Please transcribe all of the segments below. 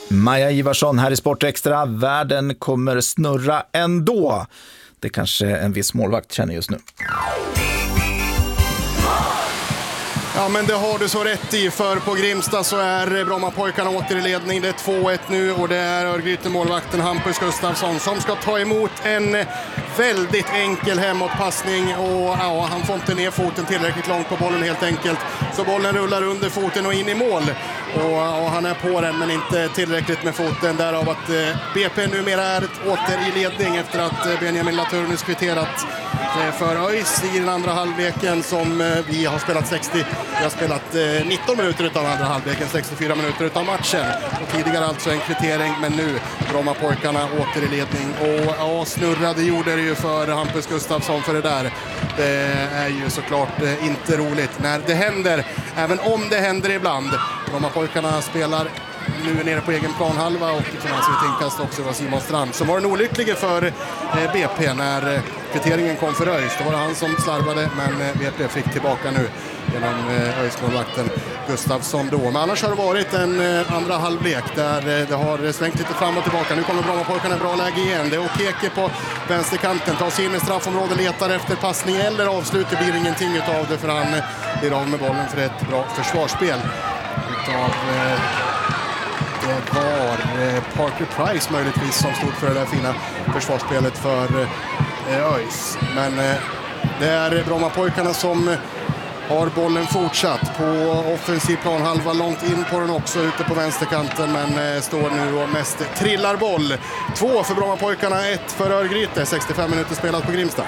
Maja Ivarsson här i Sportextra. Världen kommer snurra ändå. Det kanske en viss målvakt känner just nu. Ja, men det har du så rätt i, för på Grimsta så är Brommapojkarna åter i ledning. Det är 2-1 nu och det är Örgryte-målvakten Hampus Gustafsson som ska ta emot en väldigt enkel hemåtpassning och ja, han får inte ner foten tillräckligt långt på bollen helt enkelt. Så bollen rullar under foten och in i mål. Och han är på den men inte tillräckligt med foten, därav att BP numera är åter i ledning efter att Benjamin Laturnus kvitterat för ÖIS i den andra halvleken som vi har spelat 60. Vi har spelat 19 minuter utav andra halvleken, 64 minuter utav matchen. Och tidigare alltså en kvittering, men nu Brommapojkarna åter i ledning. Och ja, snurrade gjorde det ju för Hampus Gustafsson för det där. Det är ju såklart inte roligt när det händer, även om det händer ibland. Brommapojkarna spelar nu nere på egen planhalva och som alltså ett inkast också var Simon Strand som var den olycklige för BP när kvitteringen kom för ÖIS. Då var det han som slarvade, men BP fick tillbaka nu genom ÖIS-målvakten Gustafsson då. Men annars har det varit en andra halvlek där det har svängt lite fram och tillbaka. Nu kommer Brommapojkarna i bra läge igen. Det är Okeke på vänsterkanten, tar sig in i straffområde, letar efter passning eller avslut. Det blir ingenting utav det för han blir av med bollen för ett bra försvarsspel utav det var Parker Price möjligtvis som stod för det där fina försvarsspelet för ÖIS. Men det är Brommapojkarna som har bollen fortsatt på offensiv planhalva, långt in på den också ute på vänsterkanten, men står nu och mest trillar boll. 2 för Brommapojkarna, 1 för Örgryte. 65 minuter spelat på Grimsta.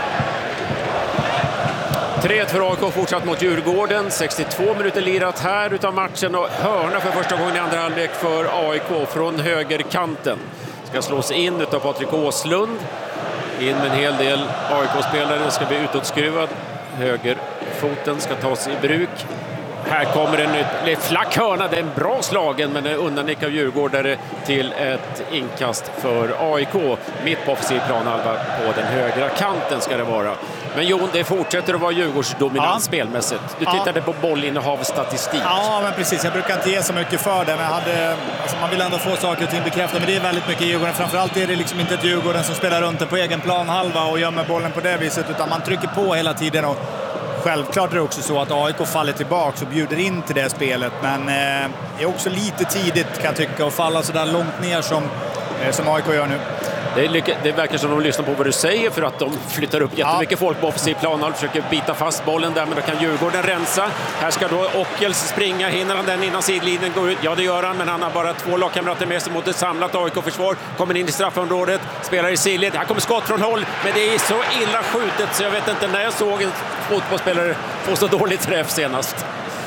3-1 för AIK fortsatt mot Djurgården. 62 minuter lirat här utav matchen och hörna för första gången i andra halvlek för AIK från högerkanten. Ska slås in utav Patrik Åslund. In med en hel del AIK-spelare, ska bli utåtskruvad. Högerfoten ska tas i bruk. Här kommer en flack hörna, det är en bra slagen men det är undannick av djurgårdare till ett inkast för AIK. Mitt på offensiv planhalva på den högra kanten ska det vara. Men Jon, det fortsätter att vara Djurgårdsdominans spelmässigt. Du tittade på bollinnehavsstatistik. Ja, men precis. Jag brukar inte ge så mycket för det. Men man vill ändå få saker och ting bekräftade. Men det är väldigt mycket Djurgården. Framförallt är det liksom inte ett Djurgården som spelar runt det på egen planhalva och gömmer bollen på det viset. Utan man trycker på hela tiden och självklart är det också så att AIK faller tillbaka och bjuder in till det spelet. Men det är också lite tidigt kan jag tycka att falla så där långt ner som AIK gör nu. Det verkar som de lyssnar på vad du säger för att de flyttar upp jättemycket folk på offensiv plan och försöker bita fast bollen där, men då kan Djurgården rensa. Här ska då Ockels springa, hinner han den innan sidlinjen går ut? Ja, det gör han, men han har bara 2 lagkamrater med sig mot ett samlat AIK-försvar. Kommer in i straffområdet, spelar i sidled. Här kommer skott från håll, men det är så illa skjutet så jag vet inte när jag såg en fotbollsspelare få så dåligt träff senast.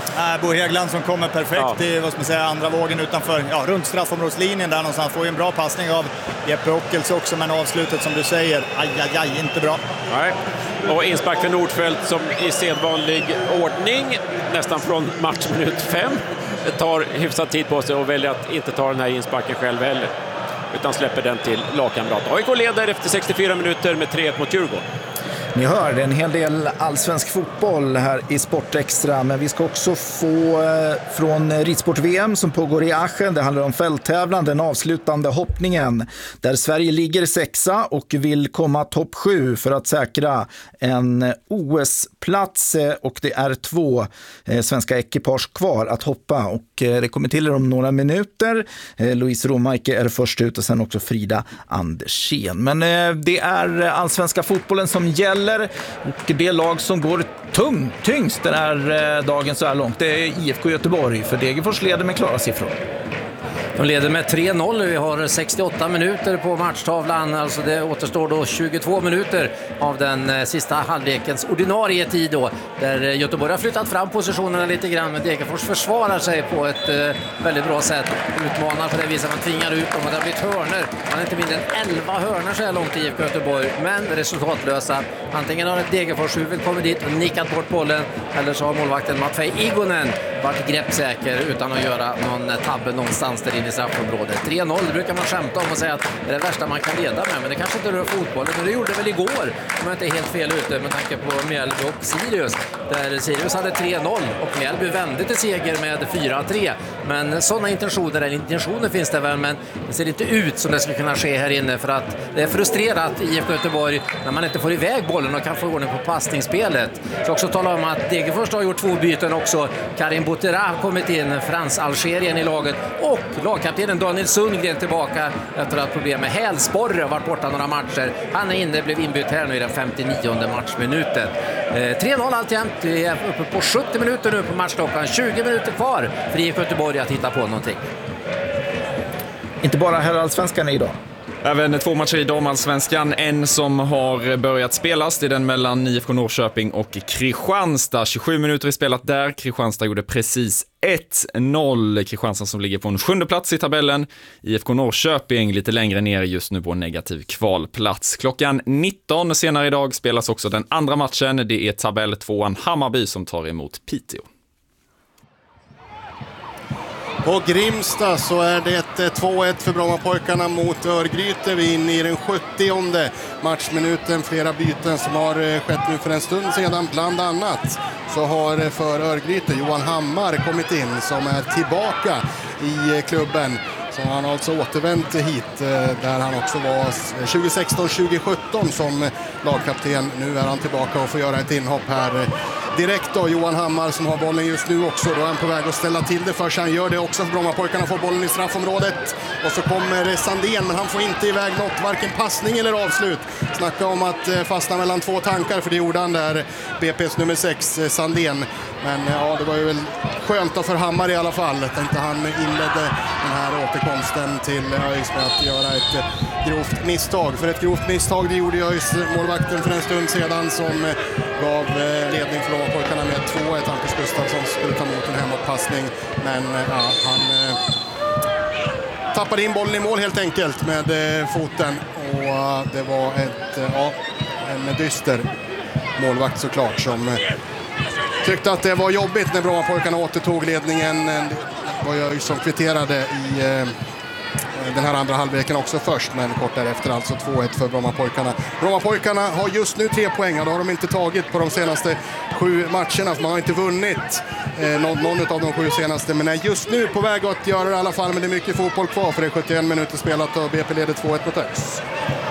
Bo Hägland som kommer perfekt i andra vågen utanför, runt straffområdslinjen där någonstans. Får ju en bra passning av Jeppe Ockels också, men avslutet som du säger, inte bra. Nej. Och inspark för Nordfeldt som i sedvanlig ordning, nästan från matchminut 5, tar hyfsat tid på sig och väljer att inte ta den här insparken själv heller, utan släpper den till lagkamrat. AIK leder efter 64 minuter med 3-1 mot Djurgården. Ni hör en hel del allsvensk fotboll här i Sportextra, men vi ska också få från Ridsport-VM som pågår i Aachen. Det handlar om fälttävlan, den avslutande hoppningen där Sverige ligger 6:a och vill komma topp 7 för att säkra en OS-plats, och det är 2 svenska ekipage kvar att hoppa och det kommer till om några minuter. Louise Romaike är först ut och sen också Frida Andersén. Men det är allsvenska fotbollen som gäller. Och det lag som går tyngst den här dagen så här långt, det är IFK Göteborg, för Degerfors leder med klara siffror. De leder med 3-0. Vi har 68 minuter på matchtavlan. Alltså det återstår då 22 minuter av den sista halvlekens ordinarie tid då. Där Göteborg har flyttat fram positionerna lite grann. Men Degerfors försvarar sig på ett väldigt bra sätt. Utmanar på det viset. Man tvingar ut dem och det har blivit hörner. Man har inte mindre än 11 hörner så här långt i IFK Göteborg. Men resultatlösa. Antingen har ett Degerfors huvud kommit dit och nickat bort bollen. Eller så har målvakten Matvej Igonen varit greppsäker utan att göra någon tabbe någonstans där inne i straffområdet. 3-0, det brukar man skämta om och säga att det är det värsta man kan leda med, men det kanske inte rör fotbollen. Men det gjorde väl igår, om jag inte är helt fel ute med tanke på Mjällby och Sirius, där Sirius hade 3-0 och Mjällby vände till seger med 4-3. Men sådana intentioner finns det väl, men det ser inte ut som det skulle kunna ske här inne, för att det är frustrerat i IFK Göteborg när man inte får iväg bollen och kan få ordning på passningsspelet. Jag ska också tala om att Degerfors har gjort 2 byten också. Karim Boutera har kommit in, Frans Algerien i laget, och lagkaptenen Daniel Sundgren tillbaka efter att problem med hälsporre varit borta några matcher. Han är inne, blev inbytt här nu i den 59:e matchminuten. 3-0 alltjämt, vi är uppe på 70 minuter nu på matchklockan, 20 minuter kvar för IFK Göteborg att hitta på någonting. Inte bara herrallsvenskan idag. Även 2 matcher i damallsvenskan. En som har börjat spelas, det är den mellan IFK Norrköping och Kristianstad. 27 minuter är spelat där. Kristianstad gjorde precis 1-0. Kristianstad som ligger på en 7:e plats i tabellen. IFK Norrköping lite längre ner just nu på en negativ kvalplats. Klockan 19 senare idag spelas också den andra matchen. Det är tabell 2:an Hammarby som tar emot Piteå. På Grimsta så är det 2-1 för Brommapojkarna mot Örgryte. Vi är inne i den 70:e matchminuten. Flera byten som har skett nu för en stund sedan. Bland annat så har för Örgryte Johan Hammar kommit in som är tillbaka i klubben. Så han har alltså återvänt hit där han också var 2016-2017 som lagkapten. Nu är han tillbaka och får göra ett inhopp här direkt då. Johan Hammar som har bollen just nu också. Då är han på väg att ställa till det för sig. Han gör det också för Brommapojkarna, får bollen i straffområdet. Och så kommer Sandén, men han får inte iväg något, varken passning eller avslut. Snacka om att fastna mellan 2 tankar, för det gjorde han där, BP's nummer 6, Sandén. Men ja, det var ju väl skönt för Hammar i alla fall att inte han inledde den här återkomsten till ÖIS med att göra ett grovt misstag. För ett grovt misstag, det gjorde ÖIS målvakten för en stund sedan som gav ledning för Brommapojkarna med 2-1. Hampus Gustafsson skulle ta emot en hemåtpassning, men ja, han tappade in bollen i mål helt enkelt med foten. Och det var en dyster målvakt såklart som tyckte att det var jobbigt när Brommapojkarna återtog ledningen. Det var jag som kvitterade i den här andra halvleken också först, men kort därefter alltså 2-1 för Brommapojkarna. Brommapojkarna har just nu 3 poäng, och det har de inte tagit på de senaste 7 matcherna. Man har inte vunnit någon av de 7 senaste, men är just nu på väg att göra det i alla fall. Men det är mycket fotboll kvar, för det är 71 minuter spelat och BP leder 2-1 mot ÖIS.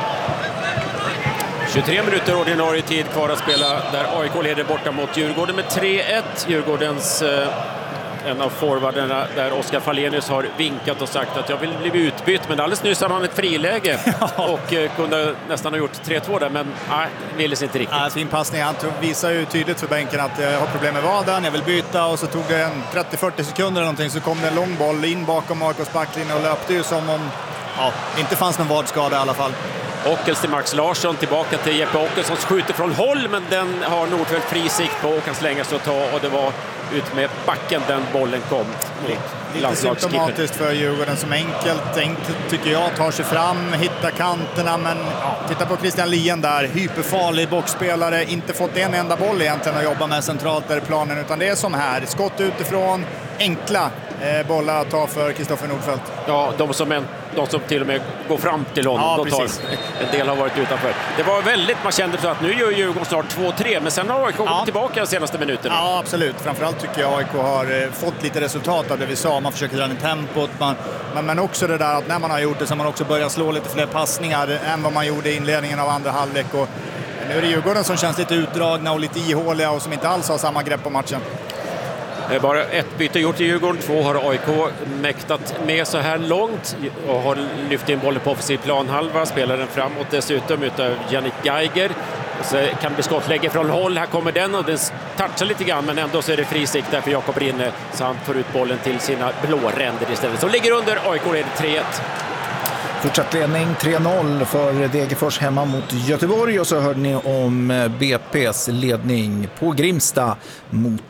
23 minuter ordinarie tid kvar att spela, där AIK leder borta mot Djurgården med 3-1. Djurgårdens en av forwarderna där, Oskar Fallenius, har vinkat och sagt att jag vill bli utbytt, men alldeles nyss har han ett friläge och kunde nästan ha gjort 3-2 där, men nej, ville inte riktigt. Fin passning, han visar ju tydligt för bänken att jag har problem med vaden, jag vill byta, och så tog det en 30-40 sekunder eller någonting, så kom det en lång boll in bakom AIKs backlinje och löpte ju som om inte fanns någon vadskada i alla fall. Ockels till Max Larsson, tillbaka till Jeppe Ockels som skjuter från håll, men den har Nordfeldt fri sikt på och kan slänga sig och ta, och det var ut med backen den bollen kom. Lite symptomatiskt för Djurgården som enkelt tycker jag tar sig fram, hittar kanterna, men titta på Christian Lien där, hyperfarlig boxspelare, inte fått en enda boll egentligen att jobba med centralt där i planen, utan det är som här, skott utifrån, enkla bollar att ta för Kristoffer Nordfeldt. Ja, de som till och med går fram till honom, de tar, en del har varit utanför. Det var väldigt, man kände så att nu gör Djurgården snart 2-3, men sen har AIK kommit tillbaka de senaste minuterna. Ja, absolut. Framförallt tycker jag AIK har fått lite resultat av det vi sa. Man försöker dra ner tempot, men också det där att när man har gjort det så har man också börjat slå lite fler passningar än vad man gjorde i inledningen av andra halvlek. Och nu är det Djurgården som känns lite utdragna och lite ihåliga och som inte alls har samma grepp på matchen. Bara ett byte gjort i Djurgården, 2 har AIK mäktat med så här långt och har lyft in bollen på offensiv planhalva, spelar den framåt dessutom utav Jannik Geiger. Så kan det bli skottläge från håll, här kommer den och den touchar lite grann, men ändå så är det frisik där för Jakob Rinne, så han får ut bollen till sina blå ränder istället. Så ligger under, AIK leder 3-1. Fortsatt ledning 3-0 för Degerfors hemma mot Göteborg, och så hörde ni om BP's ledning på Grimsta mot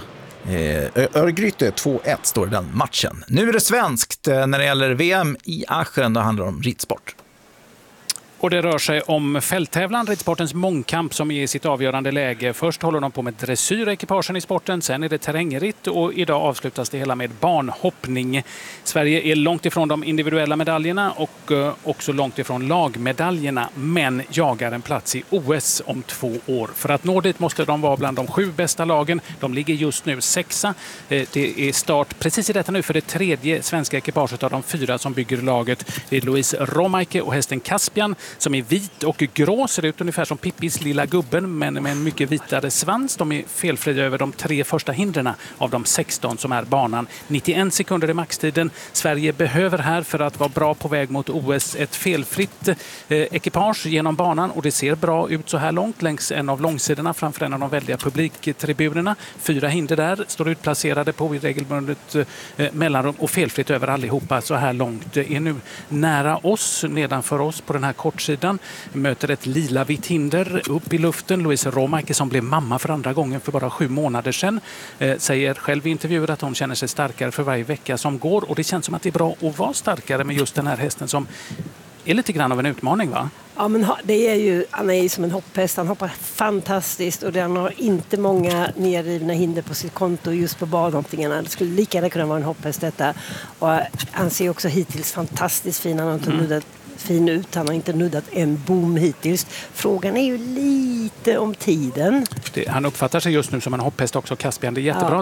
Örgryte. 2-1 står den matchen. Nu är det svenskt när det gäller VM i Aachen, då handlar det om ridsport. Och det rör sig om fälttävlan, ridsportens mångkamp som är i sitt avgörande läge. Först håller de på med dressyrekipagen i sporten, sen är det terrängritt och idag avslutas det hela med banhoppning. Sverige är långt ifrån de individuella medaljerna och också långt ifrån lagmedaljerna, men jagar en plats i OS om 2 år. För att nå dit måste de vara bland de 7 bästa lagen. De ligger just nu 6:a. Det är start precis i detta nu för det 3:e svenska ekipaget av de 4 som bygger laget. Det är Louise Romaike och hästen Caspian som är vit och grå, ser ut ungefär som Pippis lilla gubben men med en mycket vitare svans. De är felfria över de 3 första hindren av de 16 som är banan. 91 sekunder i maxtiden. Sverige behöver här för att vara bra på väg mot OS ett felfritt ekipage genom banan och det ser bra ut så här långt längs en av långsidorna framför en av de väldiga publiktribunerna. 4 hinder där står utplacerade på i regelbundet mellanrum och felfritt över allihopa så här långt. Det är nu nära oss, nedanför oss på den här kortsidan. Möter ett lila-vitt hinder upp i luften. Louise Romaike som blev mamma för andra gången för bara 7 månader sedan säger själv i intervjuer att hon känner sig starkare för varje vecka som går och det känns som att det är bra att vara starkare med just den här hästen som är lite grann av en utmaning, va? Ja, men det är ju, han är ju som en hopphäst. Han hoppar fantastiskt och den har inte många nedrivna hinder på sitt konto just på badhoppningarna. Det skulle lika gärna kunna vara en hopphäst detta. Och han ser också hittills fantastiskt fin. Han har inte nuddat fin ut. Han har inte nuddat en bom hittills. Frågan är ju lite om tiden. Han uppfattar sig just nu som en hopphäst också. Caspian, det är jättebra.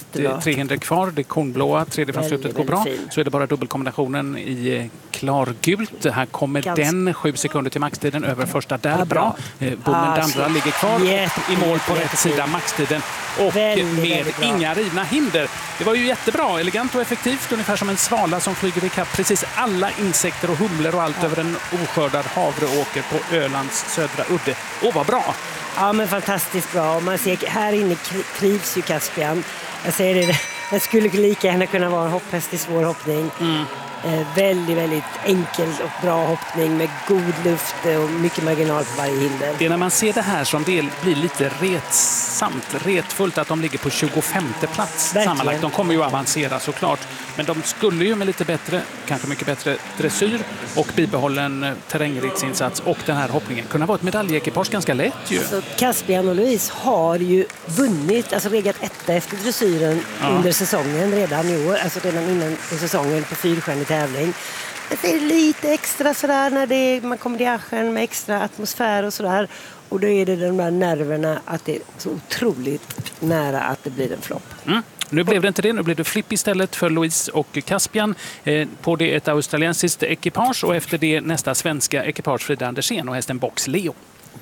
3 hinder kvar. Det kornblåa, tredje från slutet går bra. Fin. Så är det bara dubbelkombinationen i klargult. Här kommer den 7 sekunder till maxtiden över första där. Bra. Bommen andra ligger kvar i mål på rätt sida maxtiden. Och med inga rivna hinder. Det var ju jättebra, elegant och effektivt. Ungefär som en svala som flyger i kapp precis alla insekter och humlor och allt över en oskördad havreåker på Ölands södra udde. Åh, vad bra! Ja, men fantastiskt bra. Och man ser här inne trivs ju Caspian. Jag säger det, det skulle lika gärna kunna vara en hopphäst i svår hoppning. Väldigt, väldigt enkel och bra hoppning med god luft och mycket marginal på varje hinder. Det är när man ser det här som det blir lite retfullt att de ligger på 25:e plats sammanlagt. De kommer ju avancera såklart, men de skulle ju med lite bättre, kanske mycket bättre dressyr och bibehållen terrängritsinsats och den här hoppningen kunna vara ett medaljekipage ganska lätt ju. Så Caspian och Louise har ju vunnit, alltså legat 1 efter dressyren under säsongen redan i år, alltså redan innan säsongen på 4-stjärnig tävling. Det är lite extra sådär när man kommer till Aschen med extra atmosfär och sådär. Och då är det de där nerverna att det är så otroligt nära att det blir en flopp. Nu blev det inte det, nu blev det flipp istället för Louise och Caspian. På det ett australiensiskt ekipage och efter det nästa svenska ekipage Frida Andersén och hästen Box Leo.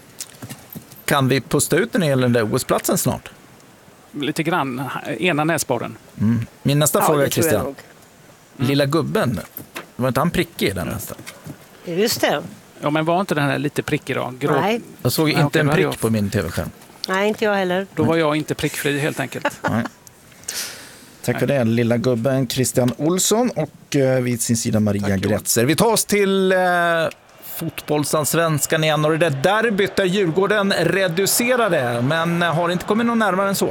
Kan vi pusta ut den hela OS-platsen snart? Lite grann, ena näsborren. Min nästa fråga, Christian. Lilla gubben, var inte han prickig i den nästan? Just det. Ja, men var inte den här lite prickig då? Nej. Jag såg inte en prick på min tv-skärm. Nej, inte jag heller. Då var jag inte prickfri helt enkelt. Nej. Tack för det, lilla gubben Christian Olsson och vid sin sida Maria Gretzer. Vi tar oss till fotbollsallsvenskan igen och det där derbyt där Djurgården reducerade, men har inte kommit någon närmare än så.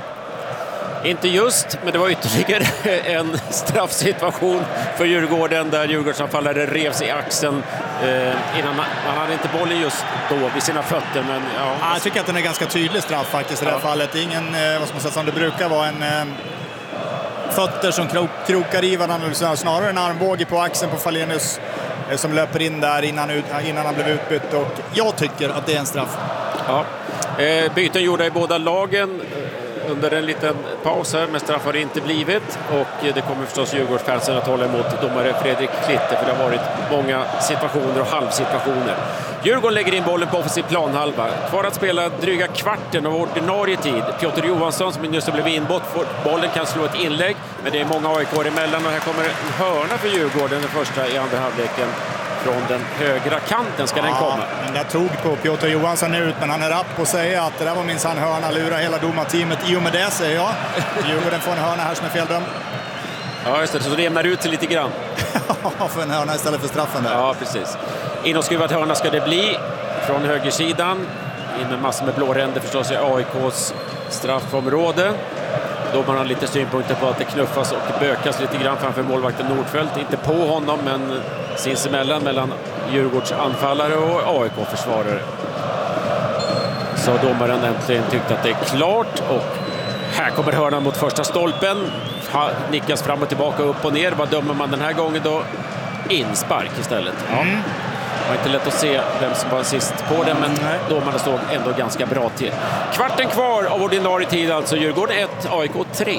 Inte just, men det var ytterligare en straffsituation för Djurgården där Djurgårdsanfallare revs i axeln innan man hade inte bollen just då vid sina fötter. Men, jag tycker att den är ganska tydlig straff faktiskt i det här fallet. Det är ingen, vad ska man säga, som det brukar vara en fötter som krokar i varandra, snarare en armbåge på axeln på Falenius som löper in där innan han blev utbytt och jag tycker att det är en straff. Ja. Byten gjorda i båda lagen under en liten paus här, men straff har det inte blivit och det kommer förstås Djurgårdsfansen att hålla emot domare Fredrik Klitte för det har varit många situationer och halvsituationer. Djurgården lägger in bollen på offensiv planhalva. Kvar att spela dryga kvarten av ordinarie tid. Piotr Johansson som just har blivit inbott. Bollen kan slå ett inlägg, men det är många AIK emellan och här kommer en hörna för Djurgården, den första i andra halvleken. Från den högra kanten ska den komma. Den där tog på Piotr Johansson ut, men han är rapp och säger att det där var minsann hörna, lura hela domarteamet. I och med det säger jag. Djurgården får en hörna här som är feldömd. Ja, just det. Så det jämnar ut sig lite grann. För en hörna istället för straffen där. Ja, precis. Inåtskruvat hörna ska det bli från högersidan. In med massor med blåränder förstås i AIKs straffområde. Då man har lite synpunkter på att det knuffas och bökas lite grann framför målvakten Nordfeldt. Inte på honom, men sinsemellan mellan Djurgårdsanfallare och AIK-försvarare. Så domaren äntligen tyckte att det är klart, och här kommer hörnan mot första stolpen. Nickas fram och tillbaka, upp och ner. Vad dömer man den här gången då? Inspark istället. Ja. Det var inte lätt att se vem som var sist på den, men domarna stod ändå ganska bra till. Kvarten kvar av ordinarie tid, alltså Djurgården 1, AIK 3.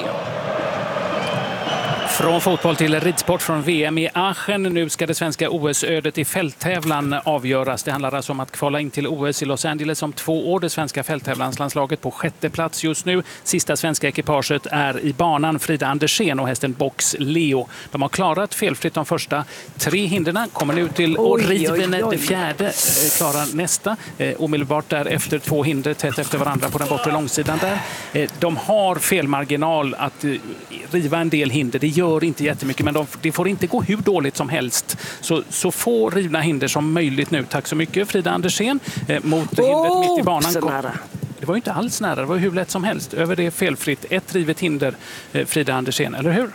Från fotboll till ridsport, från VM i Aachen. Nu ska det svenska OS-ödet i fälttävlan avgöras. Det handlar alltså om att kvala in till OS i Los Angeles om 2 år. Det svenska fälttävlanslandslaget på 6:e plats just nu. Sista svenska ekipaget är i banan. Frida Andersén och hästen Box Leo. De har klarat felfritt de första 3 hinderna. Kommer nu till Riven, det 4:e. Klarar nästa. Omedelbart därefter 2 hinder tätt efter varandra på den bortre långsidan där. De har felmarginal att riva en del hinder. Det gör inte jättemycket, men det får inte gå hur dåligt som helst. Så få rivna hinder som möjligt nu. Tack så mycket, Frida Andersén. Mot hindret mitt i banan. Det var ju inte alls nära, det var hur lätt som helst. Över det felfritt. 1 rivet hinder, Frida Andersén, eller hur?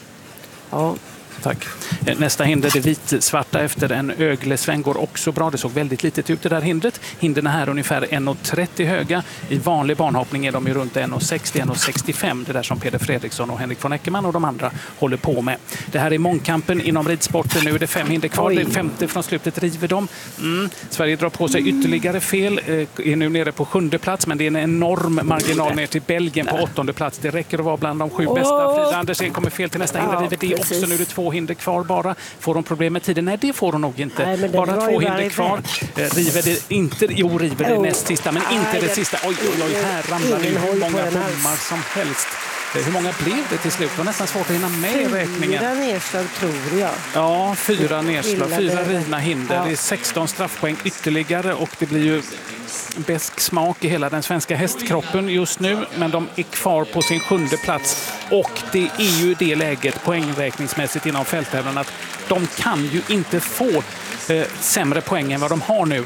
Ja. Tack. Nästa hinder, det vit-svarta efter en öglesväng, går också bra. Det såg väldigt litet ut det där hindret. Hinderna här är ungefär 1,30 höga. I vanlig banhoppning är de ju runt 1,60, 1,65. Det där som Peder Fredriksson och Henrik von Eckermann och de andra håller på med. Det här är mångkampen inom ridsporten. Nu är det 5 hinder kvar. Det 5:e från slutet river de. Sverige drar på sig ytterligare fel. Är nu nere på 7:e plats, men det är en enorm marginal ner till Belgien på 8:e plats. Det räcker att vara bland de 7 bästa. Frida Andersén kommer fel till nästa hinder. River det också. Nu är det 2 hinder kvar bara. Får de problem med tiden? Nej, det får de nog inte. Nej, bara 2 hinder kvar. River det inte. Jo, river det näst sista, men inte det sista. Oj, här ramlar det hur många bommar som helst. Hur många blev det till slut? Det var nästan svårt att hinna med i räkningen. 4 nedslag tror jag. Ja, 4 nedslag. 4 rivna hinder. Ja. Det är 16 straffpoäng ytterligare, och det blir ju besk smak i hela den svenska hästkroppen just nu. Men de är kvar på sin 7:e plats. Och det är ju det läget poängräkningsmässigt inom fälttävlan att de kan ju inte få sämre poäng än vad de har nu,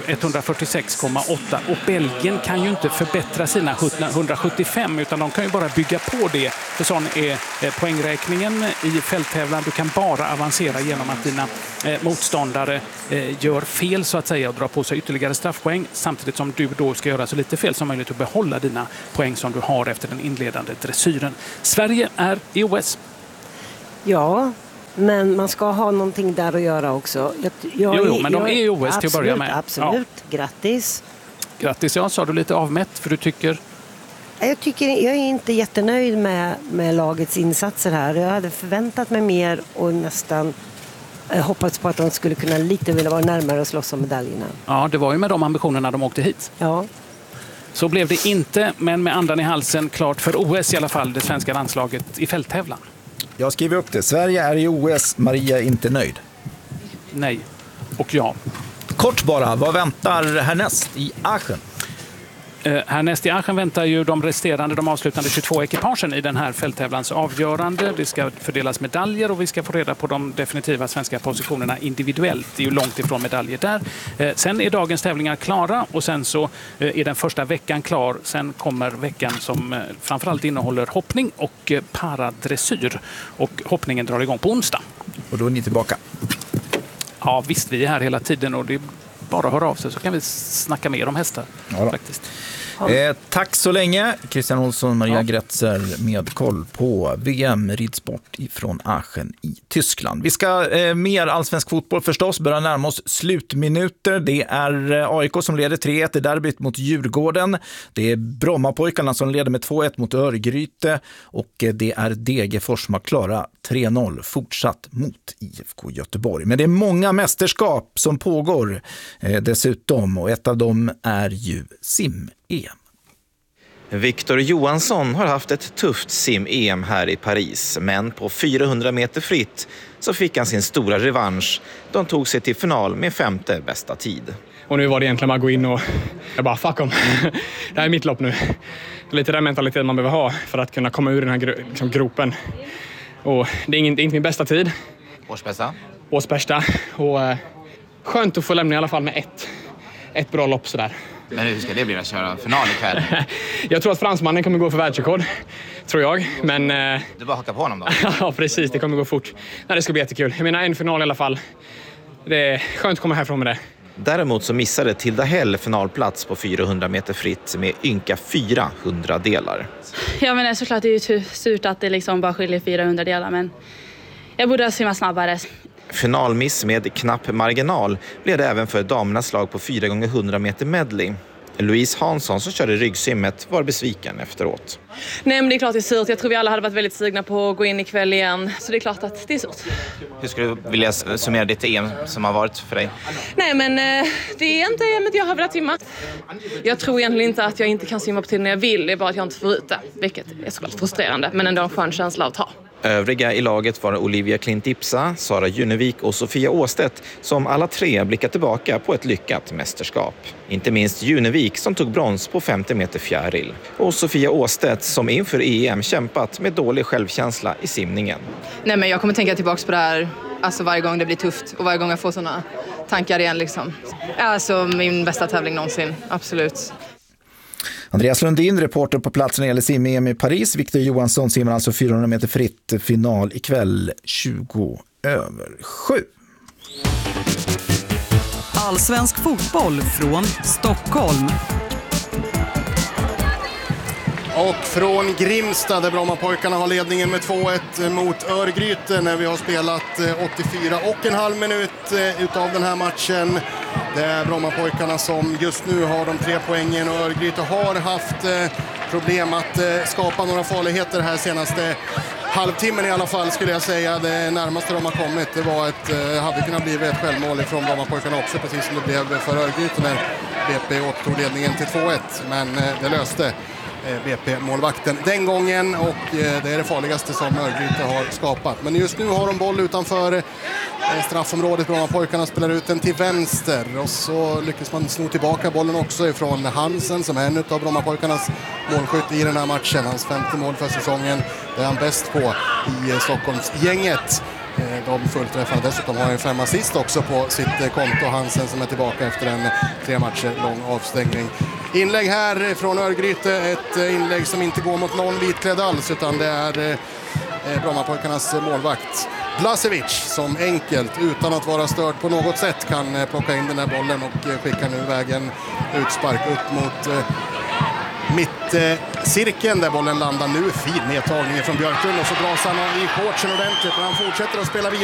146,8. Och Belgien kan ju inte förbättra sina 175, utan de kan ju bara bygga på det. För sån är poängräkningen i fälttävlan. Du kan bara avancera genom att dina motståndare gör fel så att säga och drar på sig ytterligare straffpoäng, samtidigt som du då ska göra så lite fel som möjligt och behålla dina poäng som du har efter den inledande dressyren. Sverige är i OS. Ja, men man ska ha någonting där att göra också. Men de är i OS absolut, till att börja med. Absolut, grattis. Grattis, ja. Sa du lite avmätt för du tycker... Jag är inte jättenöjd med lagets insatser här. Jag hade förväntat mig mer och nästan hoppats på att de skulle kunna lite vilja vara närmare och slåss om medaljerna. Ja, det var ju med de ambitionerna de åkte hit. Ja. Så blev det inte, men med andan i halsen klart för OS i alla fall, det svenska landslaget i fälttävlan. Jag skriver upp det. Sverige är i OS. Maria är inte nöjd. Nej. Och ja. Kort bara, vad väntar härnäst i Aachen? Härnäst i Aachen väntar ju de avslutande 22 ekipagen i den här fälttävlans avgörande. Det ska fördelas medaljer och vi ska få reda på de definitiva svenska positionerna individuellt. Det är ju långt ifrån medaljer där. Sen är dagens tävlingar klara och sen så är den första veckan klar. Sen kommer veckan som framförallt innehåller hoppning och paradressyr. Och hoppningen drar igång på onsdag. Och då är ni tillbaka? Ja, visst, vi är här hela tiden och det är bara höra av sig så kan vi snacka mer om hästar. Ja, faktiskt. Tack så länge, Christian Olsson, Maria Gretzer med koll på VM ridsport från Aachen i Tyskland. Vi ska mer allsvensk fotboll förstås, börja närma oss slutminuter. Det är AIK som leder 3-1 i derbyt mot Djurgården. Det är Brommapojkarna som leder med 2-1 mot Örgryte och det är Degerfors som har klara 3-0 fortsatt mot IFK Göteborg. Men det är många mästerskap som pågår dessutom och ett av dem är ju sim-EM. Viktor Johansson har haft ett tufft sim-EM här i Paris, men på 400 meter fritt så fick han sin stora revansch. De tog sig till final med 5:e bästa tid. Och nu var det egentligen bara gå in och jag bara fuck om. Det här är mitt lopp nu. Lite den mentalitet man behöver ha för att kunna komma ur den här gropen. Och det är inte min bästa tid. Årsbästa? Årsbästa. Och skönt att få lämna i alla fall med ett bra lopp sådär. Men hur ska det bli att köra final ikväll? Jag tror att fransmannen kommer gå för världsrekord, tror jag. Men, du bara hakar på honom då? Ja, precis. Det kommer gå fort. Nej, det ska bli jättekul. Jag menar, en final i alla fall. det är skönt att komma härifrån med det. Däremot så missade Tilda Hell finalplats på 400 meter fritt med ynka 400 delar. Ja, men såklart det är ju surt att det liksom bara skiljer 400 delar, men jag borde ha simmat snabbare. Finalmiss med knapp marginal blev det även för damernas lag på 4x100 meter medley. Louise Hansson som körde ryggsimmet var besviken efteråt. Nej, men det är klart det är surt. Jag tror vi alla hade varit väldigt sugna på att gå in ikväll igen. Så det är klart att det är surt. Hur skulle du vilja summera ditt EM som har varit för dig? Nej, men det är inte EMet jag har velat simma. Jag tror egentligen inte att jag inte kan simma på tiden när jag vill. Det är bara att jag inte får ut det. Vilket är såklart frustrerande, men ändå en skön känsla att ha. Övriga i laget var Olivia Klint-Ipsa, Sara Junevik och Sofia Åstedt som alla tre blickar tillbaka på ett lyckat mästerskap. Inte minst Junevik som tog brons på 50 meter fjäril. Och Sofia Åstedt som inför EM kämpat med dålig självkänsla i simningen. Nej, men jag kommer tänka tillbaka på det här alltså varje gång det blir tufft och varje gång jag får sådana tankar igen liksom. Alltså min bästa tävling någonsin, absolut. Andreas Lundin, reporter på platsen när det gäller sim-EM i Paris. Victor Johansson simmar alltså 400 meter fritt, final ikväll 7:20. Allsvensk fotboll från Stockholm. Och från Grimstad där Brommapojkarna har ledningen med 2-1 mot Örgryte när vi har spelat 84,5 minut utav den här matchen. Det är Brommapojkarna som just nu har de 3 poängen och Örgryte har haft problem att skapa några farligheter här senaste halvtimmen i alla fall skulle jag säga. Det närmaste de har kommit det var hade kunnat bli ett självmål från Brommapojkarna också, precis som det blev för Örgryte när BP återtog ledningen till 2-1, men det löste BP-målvakten den gången och det är det farligaste som Örgryte har skapat. Men just nu har de boll utanför straffområdet. Brommapojkarna spelar ut den till vänster och så lyckas man sno tillbaka bollen också ifrån Hansen som är en av Brommapojkarnas målskytt i den här matchen. Hans 5:e mål för säsongen. Det är han bäst på i Stockholmsgänget. De fullträffade dessutom har en 5 assist också på sitt konto. Hansen som är tillbaka efter en 3 matcher lång avstängning. Inlägg här från Örgryte, ett inlägg som inte går mot någon vitklädd alls utan det är Brommapojkarnas målvakt Blasevic som enkelt utan att vara störd på något sätt kan plocka in den här bollen och skicka nu vägen utspark upp mot mittcirkeln där bollen landar nu. Fin nedtagning från Björklund och så dras han i shortsen ordentligt men han fortsätter att spela vidare.